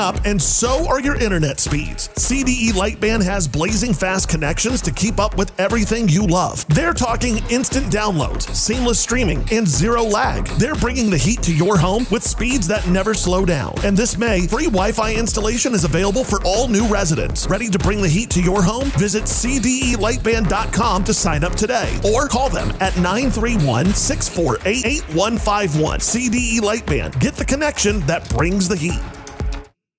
up, and so are your internet speeds. CDE Lightband has blazing fast connections to keep up with everything you love. They're talking instant downloads, seamless streaming, and zero lag. They're bringing the heat to your home with speeds that never slow down. And this May, free Wi-Fi installation is available for all new residents. Ready to bring the heat to your home? Visit cdelightband.com to sign up today or call them at 931-648-8151. CDE Lightband. Get the connection that brings the heat.